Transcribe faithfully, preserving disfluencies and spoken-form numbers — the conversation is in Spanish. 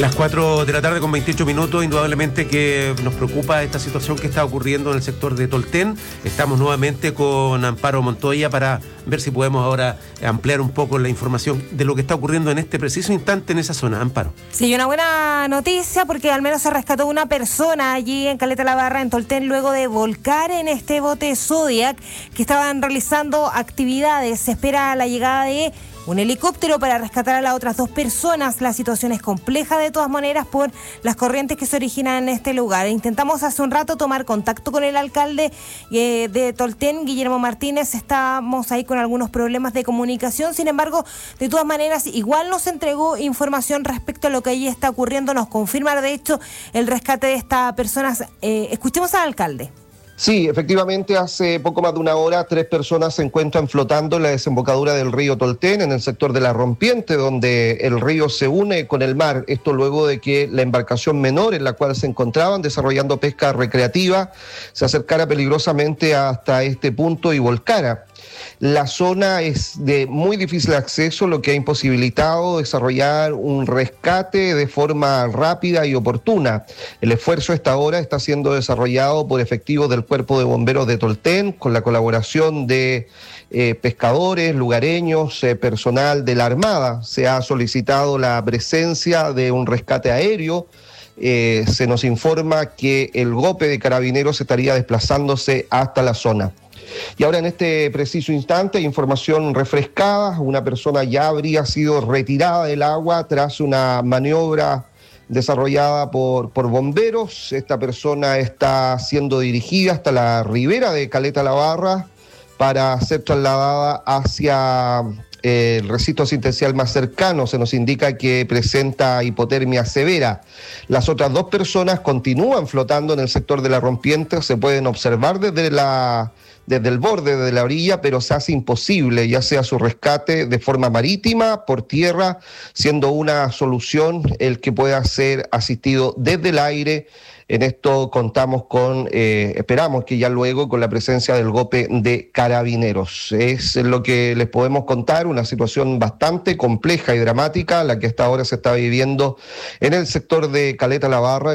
Las cuatro de la tarde con veintiocho minutos, indudablemente que nos preocupa esta situación que está ocurriendo en el sector de Tolten. Estamos nuevamente con Amparo Montoya para ver si podemos ahora ampliar un poco la información de lo que está ocurriendo en este preciso instante en esa zona. Amparo. Sí, una buena noticia porque al menos se rescató una persona allí en Caleta La Barra, en Tolten, luego de volcar en este bote Zodiac que estaban realizando actividades. Se espera la llegada de un helicóptero para rescatar a las otras dos personas. La situación es compleja de todas maneras por las corrientes que se originan en este lugar. Intentamos hace un rato tomar contacto con el alcalde eh, de Tolten, Guillermo Martínez. Estábamos ahí con algunos problemas de comunicación. Sin embargo, de todas maneras, igual nos entregó información respecto a lo que allí está ocurriendo. Nos confirma, de hecho, el rescate de estas personas. Eh, escuchemos al alcalde. Sí, efectivamente, hace poco más de una hora, tres personas se encuentran flotando en la desembocadura del río Tolten, en el sector de La Rompiente, donde el río se une con el mar. Esto luego de que la embarcación menor en la cual se encontraban desarrollando pesca recreativa se acercara peligrosamente hasta este punto y volcara. La zona es de muy difícil acceso, lo que ha imposibilitado desarrollar un rescate de forma rápida y oportuna. El esfuerzo hasta ahora está siendo desarrollado por efectivos del Cuerpo de Bomberos de Tolten, con la colaboración de eh, pescadores, lugareños, eh, personal de la Armada. Se ha solicitado la presencia de un rescate aéreo. Eh, se nos informa que el GOPE de Carabineros estaría desplazándose hasta la zona. Y ahora en este preciso instante, información refrescada, una persona ya habría sido retirada del agua tras una maniobra desarrollada por, por bomberos. Esta persona está siendo dirigida hasta la ribera de Caleta La Barra para ser trasladada hacia eh, el recinto asistencial más cercano. Se nos indica que presenta hipotermia severa. Las otras dos personas continúan flotando en el sector de La Rompiente, se pueden observar desde la... desde el borde de la orilla, pero se hace imposible, ya sea su rescate de forma marítima, por tierra, siendo una solución el que pueda ser asistido desde el aire. En esto contamos con, eh, esperamos que ya luego con la presencia del GOPE de Carabineros. Es lo que les podemos contar, una situación bastante compleja y dramática, la que hasta ahora se está viviendo en el sector de Caleta La Barra.